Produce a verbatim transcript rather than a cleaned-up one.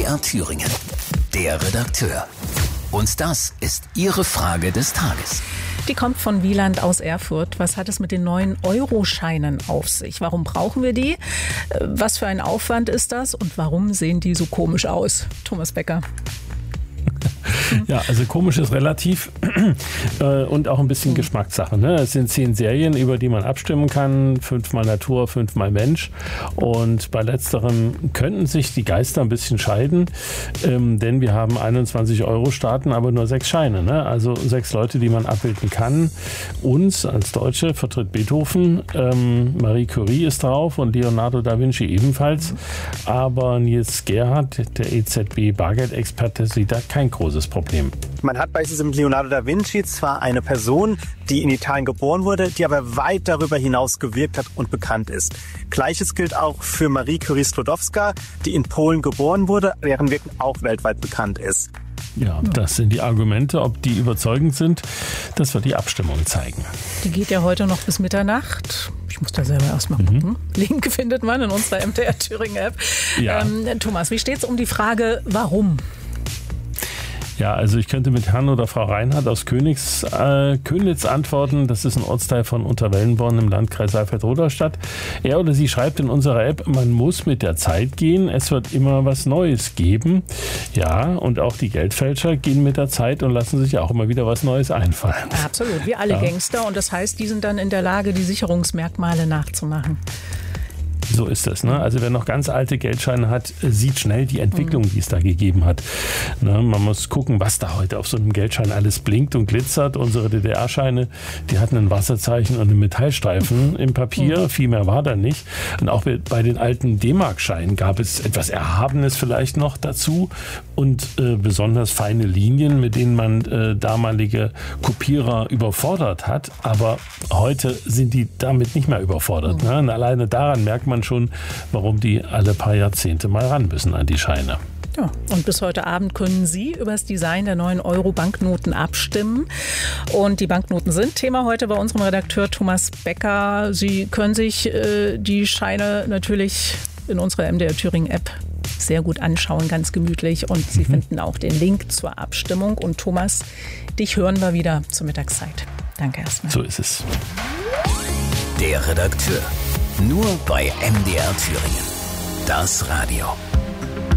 R Thüringen. Der Redakteur. Und das ist Ihre Frage des Tages. Die kommt von Wieland aus Erfurt. Was hat es mit den neuen Euroscheinen auf sich? Warum brauchen wir die? Was für ein Aufwand ist das? Und warum sehen die so komisch aus? Thomas Becker. Ja, also komisch ist relativ äh, und auch ein bisschen mhm. Geschmackssache. Ne? Es sind zehn Serien, über die man abstimmen kann. Fünfmal Natur, fünfmal Mensch. Und bei letzterem könnten sich die Geister ein bisschen scheiden, ähm, denn wir haben einundzwanzig Euro-Staaten, aber nur sechs Scheine. Ne? Also sechs Leute, die man abbilden kann. Uns als Deutsche vertritt Beethoven, ähm, Marie Curie ist drauf und Leonardo da Vinci ebenfalls. Mhm. Aber Nils Gerhardt, der E Z B-Bargeldexperte, sieht da kein großes Problem. Man hat bei diesem Leonardo da Vinci zwar eine Person, die in Italien geboren wurde, die aber weit darüber hinaus gewirkt hat und bekannt ist. Gleiches gilt auch für Marie Curie Sklodowska, die in Polen geboren wurde, deren Wirken auch weltweit bekannt ist. Ja, das sind die Argumente. Ob die überzeugend sind, das wird die Abstimmung zeigen. Die geht ja heute noch bis Mitternacht. Ich muss da selber erst mal gucken. Mhm. Link findet man in unserer M D R Thüringen App. Ja. Ähm, Thomas, wie steht es um die Frage, warum? Ja, also ich könnte mit Herrn oder Frau Reinhardt aus Königs, äh, Königs antworten. Das ist ein Ortsteil von Unterwellenborn im Landkreis Saalfeld-Roderstadt. Er oder sie schreibt in unserer App, man muss mit der Zeit gehen. Es wird immer was Neues geben. Ja, und auch die Geldfälscher gehen mit der Zeit und lassen sich auch immer wieder was Neues einfallen. Absolut, wie alle ja. Gangster. Und das heißt, die sind dann in der Lage, die Sicherungsmerkmale nachzumachen. So ist es. Ne? Also wer noch ganz alte Geldscheine hat, sieht schnell die Entwicklung, die es da gegeben hat. Ne? Man muss gucken, was da heute auf so einem Geldschein alles blinkt und glitzert. Unsere D D R-Scheine, die hatten ein Wasserzeichen und einen Metallstreifen im Papier. Viel mehr war da nicht. Und auch bei den alten D-Mark-Scheinen gab es etwas Erhabenes vielleicht noch dazu und äh, besonders feine Linien, mit denen man äh, damalige Kopierer überfordert hat. Aber heute sind die damit nicht mehr überfordert. Ne? Und alleine daran merkt man schon, warum die alle paar Jahrzehnte mal ran müssen an die Scheine. Ja, und bis heute Abend können Sie über das Design der neuen Euro-Banknoten abstimmen. Und die Banknoten sind Thema heute bei unserem Redakteur Thomas Becker. Sie können sich äh, die Scheine natürlich in unserer M D R Thüringen App sehr gut anschauen, ganz gemütlich. Und Sie mhm. finden auch den Link zur Abstimmung. Und Thomas, dich hören wir wieder zur Mittagszeit. Danke erstmal. So ist es. Der Redakteur. Nur bei M D R Thüringen. Das Radio.